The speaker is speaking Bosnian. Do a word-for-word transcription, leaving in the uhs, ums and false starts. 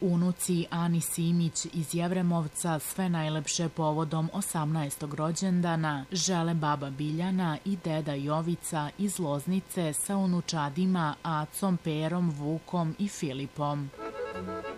Unuci Ani Simić iz Jevremovca sve najlepše povodom osamnaestog rođendana žele baba Biljana i deda Jovica iz Loznice sa unučadima Acom, Perom, Vukom i Filipom.